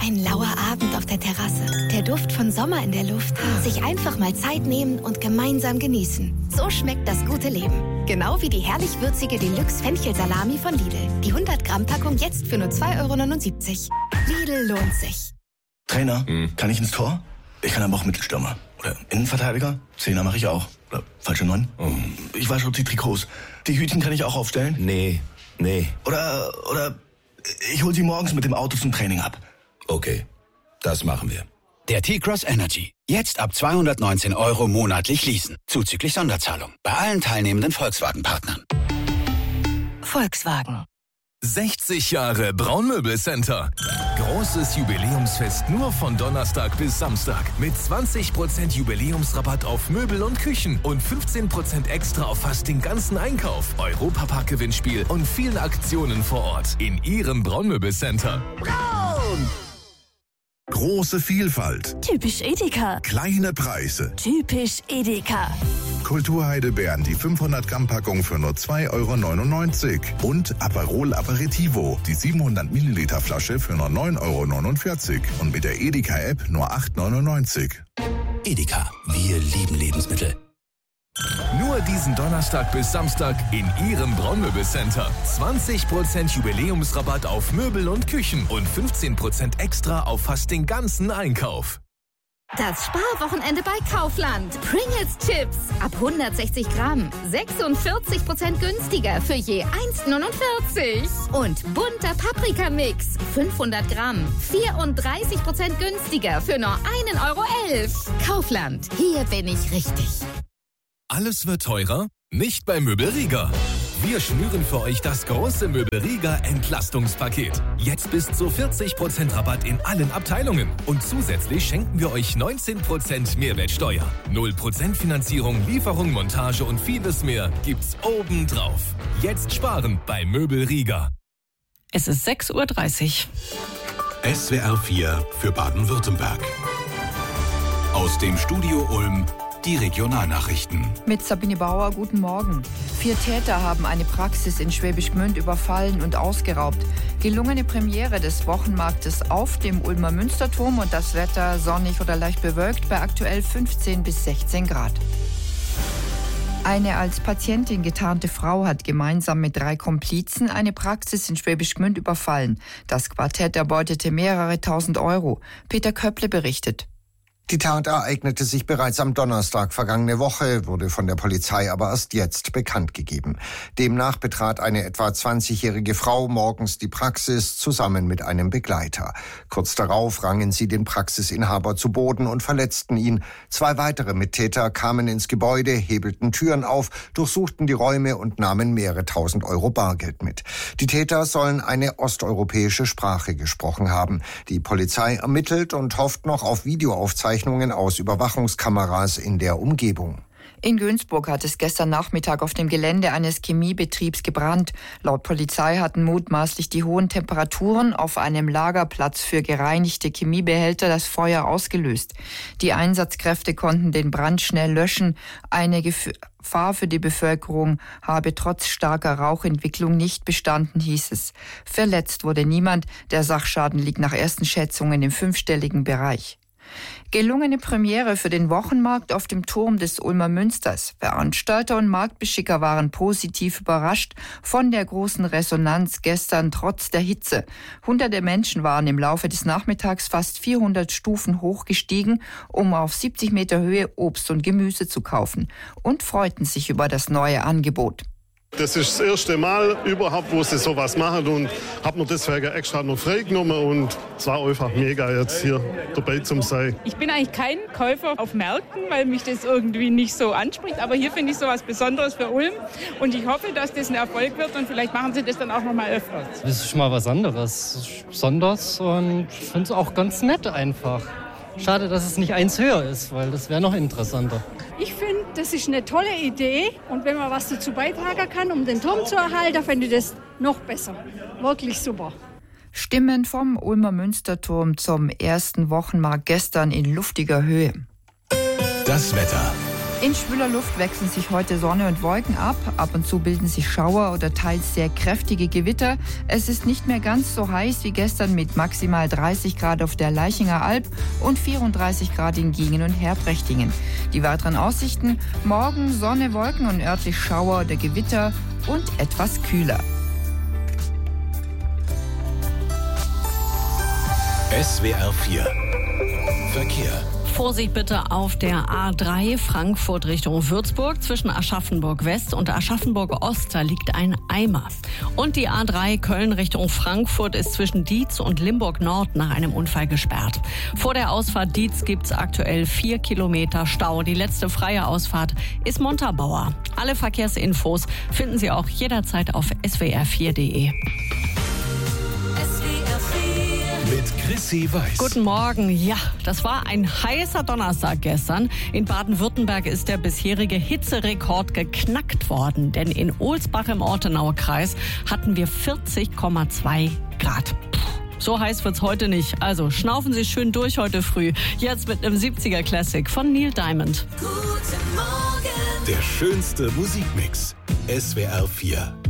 Ein lauer Abend auf der Terrasse, der Duft von Sommer in der Luft, sich einfach mal Zeit nehmen und gemeinsam genießen. So schmeckt das gute Leben. Genau wie die herrlich würzige Deluxe-Fenchelsalami von Lidl. Die 100-Gramm-Packung jetzt für nur 2,79 €. Lidl lohnt sich. Trainer, kann ich ins Tor? Ich kann aber auch Mittelstürmer. Oder Innenverteidiger? Zehner mache ich auch. Oder falsche 9? Ich wasche die Trikots. Die Hütchen kann ich auch aufstellen? Nee. Oder ich hol sie morgens mit dem Auto zum Training ab. Okay, das machen wir. Der T-Cross Energy. Jetzt ab 219 € monatlich leasen. Zuzüglich Sonderzahlung. Bei allen teilnehmenden Volkswagen-Partnern. Volkswagen. 60 Jahre Braunmöbelcenter. Großes Jubiläumsfest nur von Donnerstag bis Samstag. Mit 20% Jubiläumsrabatt auf Möbel und Küchen und 15% extra auf fast den ganzen Einkauf. Europapark-Gewinnspiel und vielen Aktionen vor Ort. In Ihrem Braunmöbelcenter. Braun! Große Vielfalt. Typisch Edeka. Kleine Preise. Typisch Edeka. Kulturheidelbeeren, die 500-Gramm-Packung für nur 2,99 € und Aperol Aperitivo, die 700-Milliliter-Flasche für nur 9,49 € und mit der Edeka-App nur 8,99 €. Edeka. Wir lieben Lebensmittel. Nur diesen Donnerstag bis Samstag in Ihrem Braunmöbelcenter. 20% Jubiläumsrabatt auf Möbel und Küchen und 15% extra auf fast den ganzen Einkauf. Das Sparwochenende bei Kaufland. Pringles Chips ab 160 Gramm. 46% günstiger für je 1,49 €. Und bunter Paprikamix. 500 Gramm. 34% günstiger für nur 1,11 €. Kaufland. Hier bin ich richtig. Alles wird teurer? Nicht bei Möbelriga. Wir schnüren für euch das große Möbelriga Entlastungspaket. Jetzt bis zu 40% Rabatt in allen Abteilungen. Und zusätzlich schenken wir euch 19% Mehrwertsteuer. 0% Finanzierung, Lieferung, Montage und vieles mehr gibt's obendrauf. Jetzt sparen bei Möbelriga. Es ist 6:30 Uhr. SWR 4 für Baden-Württemberg. Aus dem Studio Ulm die Regionalnachrichten. Mit Sabine Bauer, guten Morgen. 4 Täter haben eine Praxis in Schwäbisch Gmünd überfallen und ausgeraubt. Gelungene Premiere des Wochenmarktes auf dem Ulmer Münsterturm und das Wetter sonnig oder leicht bewölkt bei aktuell 15 bis 16 Grad. Eine als Patientin getarnte Frau hat gemeinsam mit 3 Komplizen eine Praxis in Schwäbisch Gmünd überfallen. Das Quartett erbeutete mehrere tausend Euro. Peter Köpple berichtet. Die Tat ereignete sich bereits am Donnerstag vergangene Woche, wurde von der Polizei aber erst jetzt bekannt gegeben. Demnach betrat eine etwa 20-jährige Frau morgens die Praxis zusammen mit einem Begleiter. Kurz darauf rangen sie den Praxisinhaber zu Boden und verletzten ihn. 2 weitere Mittäter kamen ins Gebäude, hebelten Türen auf, durchsuchten die Räume und nahmen mehrere tausend Euro Bargeld mit. Die Täter sollen eine osteuropäische Sprache gesprochen haben. Die Polizei ermittelt und hofft noch auf Videoaufzeichnungen aus Überwachungskameras in der Umgebung. In Günzburg hat es gestern Nachmittag auf dem Gelände eines Chemiebetriebs gebrannt. Laut Polizei hatten mutmaßlich die hohen Temperaturen auf einem Lagerplatz für gereinigte Chemiebehälter das Feuer ausgelöst. Die Einsatzkräfte konnten den Brand schnell löschen. Eine Gefahr für die Bevölkerung habe trotz starker Rauchentwicklung nicht bestanden, hieß es. Verletzt wurde niemand. Der Sachschaden liegt nach ersten Schätzungen im 5-stelligen Bereich. Gelungene Premiere für den Wochenmarkt auf dem Turm des Ulmer Münsters. Veranstalter und Marktbeschicker waren positiv überrascht von der großen Resonanz gestern trotz der Hitze. Hunderte Menschen waren im Laufe des Nachmittags fast 400 Stufen hochgestiegen, um auf 70 Meter Höhe Obst und Gemüse zu kaufen und freuten sich über das neue Angebot. Das ist das erste Mal überhaupt, wo sie sowas machen und habe mir deswegen extra noch freigenommen und es war einfach mega jetzt hier dabei zu sein. Ich bin eigentlich kein Käufer auf Märkten, weil mich das irgendwie nicht so anspricht, aber hier finde ich sowas Besonderes für Ulm und ich hoffe, dass das ein Erfolg wird und vielleicht machen sie das dann auch noch mal öfters. Das ist mal was anderes, das ist besonders und ich finde es auch ganz nett einfach. Schade, dass es nicht eins höher ist, weil das wäre noch interessanter. Ich finde, das ist eine tolle Idee und wenn man was dazu beitragen kann, um den Turm zu erhalten, finde ich das noch besser. Wirklich super. Stimmen vom Ulmer Münsterturm zum ersten Wochenmarkt gestern in luftiger Höhe. Das Wetter. In schwüler Luft wechseln sich heute Sonne und Wolken ab. Ab und zu bilden sich Schauer oder teils sehr kräftige Gewitter. Es ist nicht mehr ganz so heiß wie gestern mit maximal 30 Grad auf der Laichinger Alb und 34 Grad in Giengen und Herbrechtingen. Die weiteren Aussichten: morgen Sonne, Wolken und örtlich Schauer oder Gewitter und etwas kühler. SWR 4 Verkehr. Vorsicht bitte auf der A3 Frankfurt Richtung Würzburg. Zwischen Aschaffenburg West und Aschaffenburg Ost, da liegt ein Eimer. Und die A3 Köln Richtung Frankfurt ist zwischen Dietz und Limburg Nord nach einem Unfall gesperrt. Vor der Ausfahrt Dietz gibt's aktuell 4 Kilometer Stau. Die letzte freie Ausfahrt ist Montabaur. Alle Verkehrsinfos finden Sie auch jederzeit auf swr4.de. Mit Chrissy Weiß. Guten Morgen. Ja, das war ein heißer Donnerstag gestern. In Baden-Württemberg ist der bisherige Hitzerekord geknackt worden. Denn in Ohlsbach im Ortenauer Kreis hatten wir 40,2 Grad. So heiß wird's heute nicht. Also schnaufen Sie schön durch heute früh. Jetzt mit einem 70er Classic von Neil Diamond. Guten Morgen. Der schönste Musikmix. SWR 4.